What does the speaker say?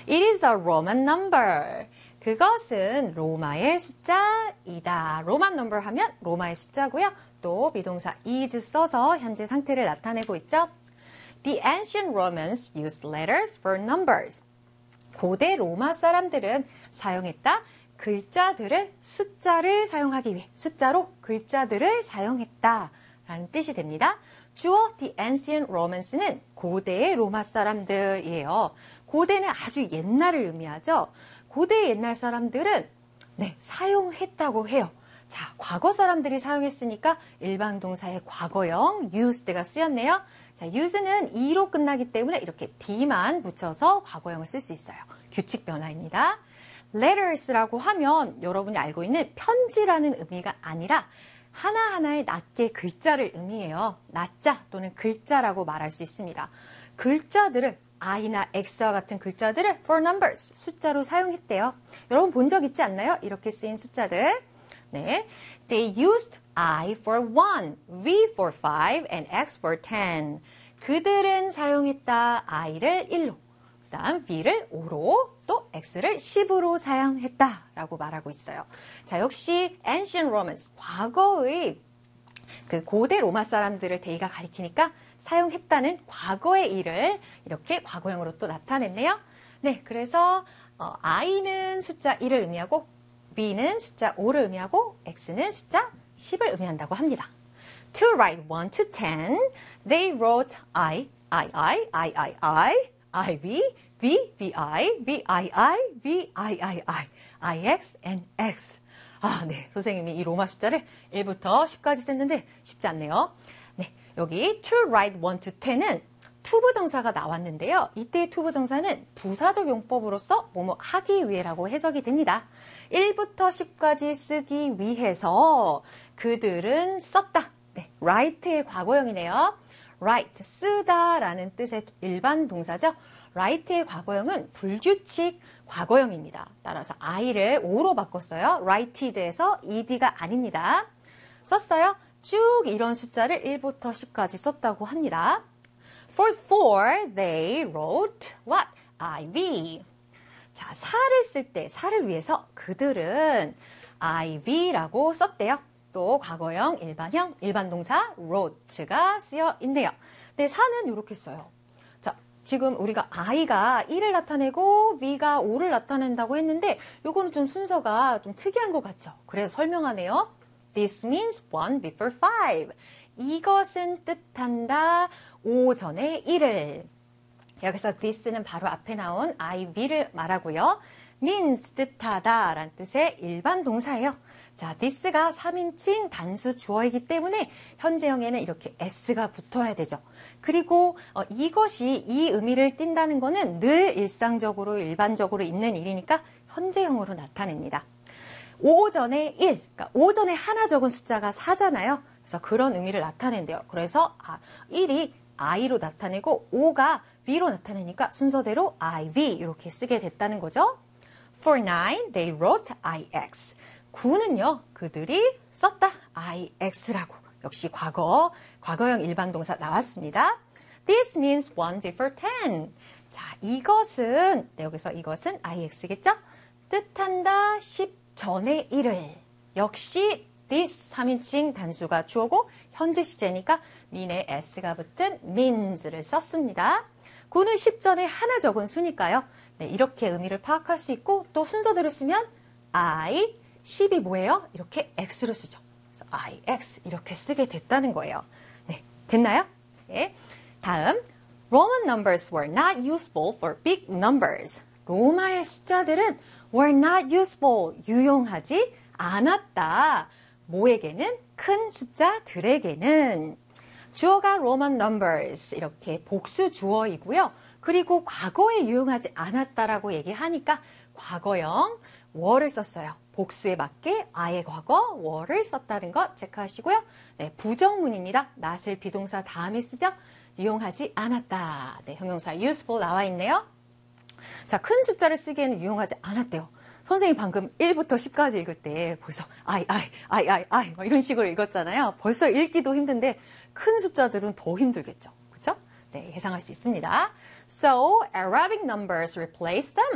It is a Roman number. 그것은 로마의 숫자이다. Roman number 하면 로마의 숫자고요. 또 비동사 is 써서 현재 상태를 나타내고 있죠. The ancient Romans used letters for numbers. 고대 로마 사람들은 사용했다. 글자들을 숫자를 사용하기 위해 숫자로 글자들을 사용했다 라는 뜻이 됩니다. 주어 the ancient Romans는 고대의 로마 사람들이에요. 고대는 아주 옛날을 의미하죠. 고대 옛날 사람들은 사용했다고 해요. 자, 과거 사람들이 사용했으니까 일반 동사의 과거형 used가 쓰였네요. 자, use는 e로 끝나기 때문에 이렇게 d만 붙여서 과거형을 쓸 수 있어요. 규칙 변화입니다. letters라고 하면 여러분이 알고 있는 편지라는 의미가 아니라 하나하나의 낱개의 글자를 의미해요. 낱자 또는 글자라고 말할 수 있습니다. 글자들을 I나 X와 같은 글자들을 for numbers, 숫자로 사용했대요. 여러분 본 적 있지 않나요? 이렇게 쓰인 숫자들. 네, They used I for 1, V for 5, and X for 10. 그들은 사용했다 I를 1로, 그 다음 V를 5로, 또 X를 10으로 사용했다라고 말하고 있어요. 자, 역시 Ancient Romans, 과거의 그 고대 로마 사람들을 데이가 가리키니까 사용했다는 과거의 일을 이렇게 과거형으로 또 나타냈네요. 네, 그래서 I는 숫자 1을 의미하고 V는 숫자 5를 의미하고 X는 숫자 10을 의미한다고 합니다. To write 1 to 10, they wrote I, V, V, I, V, V, X, and X. 아, 네. 선생님이 이 로마 숫자를 1부터 10까지 셌는데 쉽지 않네요. 네. 여기 to write 1 to 10은 투부정사가 나왔는데요. 이때의 투부정사는 부사적 용법으로서 뭐뭐 하기 위해라고 해석이 됩니다. 1부터 10까지 쓰기 위해서 그들은 썼다. 네. write의 과거형이네요. write, 쓰다라는 뜻의 일반 동사죠. write의 과거형은 불규칙 과거형입니다. 따라서 I를 O로 바꿨어요. writed에서 ed가 아닙니다. 썼어요. 쭉 이런 숫자를 1부터 10까지 썼다고 합니다. For 4, they wrote what? IV. 자, 사를 쓸 때, 사를 위해서 그들은 IV라고 썼대요. 또 과거형, 일반형, 일반 동사 wrote가 쓰여 있네요. 네, 사는 이렇게 써요. 자, 지금 우리가 I가 1을 나타내고 V가 5를 나타낸다고 했는데 요거는 좀 순서가 좀 특이한 것 같죠? 그래서 설명하네요. This means 1 before 5. 이것은 뜻한다 5 전에 1을. 여기서 this는 바로 앞에 나온 IV를 말하고요. means 뜻하다 라는 뜻의 일반 동사예요. 자, this가 3인칭 단수 주어이기 때문에 현재형에는 이렇게 s가 붙어야 되죠. 그리고 이것이 이 의미를 띈다는 거는 늘 일상적으로 일반적으로 있는 일이니까 현재형으로 나타냅니다. 5 전에 1, 그러니까 5 전에 하나 적은 숫자가 4잖아요. 그래서 그런 의미를 나타낸대요. 그래서 1이 I로 나타내고 5가 V로 나타내니까 순서대로 IV 이렇게 쓰게 됐다는 거죠. For 9, they wrote IX. 9는요, 그들이 썼다. IX라고. 역시 과거형 일반 동사 나왔습니다. This means 1 before 10. 자, 이것은, 네, 여기서 이것은 IX겠죠? 뜻한다 10 전에 1을. 역시 this 3인칭 단수가 주어고 현재 시제니까 mean에 s가 붙은 means를 썼습니다. 9는 10 전에 하나 적은 수니까요. 네, 이렇게 의미를 파악할 수 있고 또 순서대로 쓰면 I, 10이 뭐예요? 이렇게 X로 쓰죠. 그래서 IX 이렇게 쓰게 됐다는 거예요. 네, 됐나요? 네. 다음, Roman numbers were not useful for big numbers. 로마의 숫자들은 were not useful, 유용하지 않았다. 뭐에게는? 큰 숫자들에게는. 주어가 Roman numbers, 이렇게 복수 주어이고요. 그리고 과거에 유용하지 않았다라고 얘기하니까 과거형 were를 썼어요. 복수에 맞게 I의 과거 were를 썼다는 거 체크하시고요. 네, 부정문입니다. not을 비동사 다음에 쓰죠. 유용하지 않았다. 네, 형용사 useful 나와 있네요. 자, 큰 숫자를 쓰기에는 유용하지 않았대요. 선생님 방금 1부터 10까지 읽을 때 벌써 I 막 이런 식으로 읽었잖아요. 벌써 읽기도 힘든데 큰 숫자들은 더 힘들겠죠. 그렇죠? 네, 예상할 수 있습니다. So, Arabic numbers replace them.